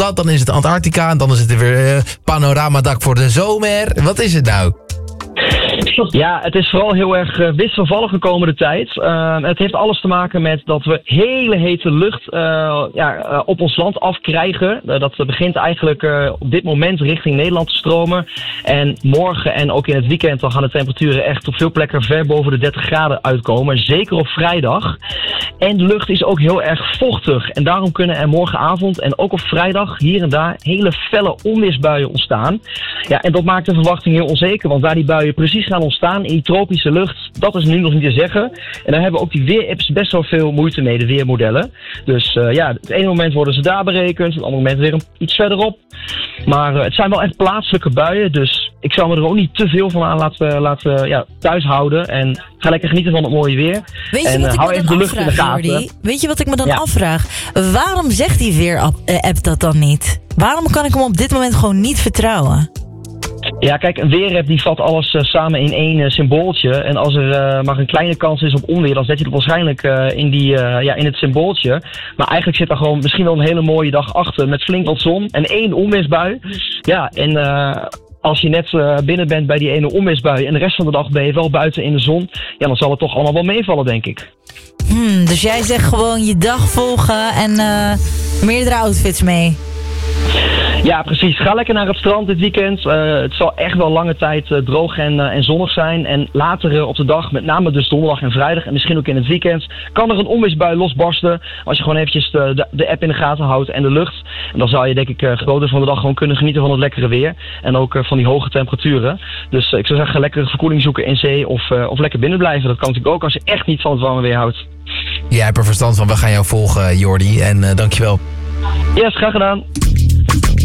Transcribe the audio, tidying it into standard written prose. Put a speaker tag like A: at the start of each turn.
A: dat, dan is het Antarctica... en dan is het weer panoramadak voor de zomer. Wat is het nou?
B: Ja, het is vooral heel erg wisselvallig de komende tijd. Het heeft alles te maken met dat we hele hete lucht op ons land afkrijgen. Dat begint eigenlijk op dit moment richting Nederland te stromen. En morgen en ook in het weekend dan gaan de temperaturen echt op veel plekken ver boven de 30 graden uitkomen. Zeker op vrijdag. En de lucht is ook heel erg vochtig. En daarom kunnen er morgenavond en ook op vrijdag hier en daar hele felle onweersbuien ontstaan. Ja, en dat maakt de verwachting heel onzeker. Want waar die buien precies gaan ontstaan in die tropische lucht, dat is nu nog niet te zeggen. En daar hebben ook die weerapps best wel veel moeite mee, de weermodellen. Dus het ene moment worden ze daar berekend, het andere moment weer iets verderop. Maar het zijn wel echt plaatselijke buien, dus ik zou me er ook niet te veel van aan laten thuis houden. En ga lekker genieten van het mooie weer.
C: Weet je
B: en
C: wat ik
B: hou
C: me
B: even
C: dan
B: de lucht in de
C: afvraag,
B: gaten.
C: Jordi? Weet je wat ik me dan afvraag? Waarom zegt die weerapp dat dan niet? Waarom kan ik hem op dit moment gewoon niet vertrouwen?
B: Ja, kijk, een weerapp die vat alles samen in één symbooltje. En als er maar een kleine kans is op onweer, dan zet je het waarschijnlijk in het symbooltje. Maar eigenlijk zit er gewoon misschien wel een hele mooie dag achter met flink wat zon en 1 onweersbui. Ja, en als je net binnen bent bij die ene onweersbui en de rest van de dag ben je wel buiten in de zon, ja, dan zal het toch allemaal wel meevallen, denk ik.
C: Dus jij zegt gewoon je dag volgen en meerdere outfits mee.
B: Ja, precies. Ga lekker naar het strand dit weekend. Het zal echt wel lange tijd droog en zonnig zijn. En later op de dag, met name dus donderdag en vrijdag en misschien ook in het weekend, kan er een onweersbui losbarsten. Als je gewoon eventjes de app in de gaten houdt en de lucht. En dan zou je denk ik groter van de dag gewoon kunnen genieten van het lekkere weer. En ook van die hoge temperaturen. Dus ik zou zeggen, lekkere verkoeling zoeken in zee of lekker binnen blijven. Dat kan natuurlijk ook als je echt niet van het warme weer houdt.
A: Jij hebt er verstand van. We gaan jou volgen, Jordi. En dankjewel.
B: Yes, graag gedaan.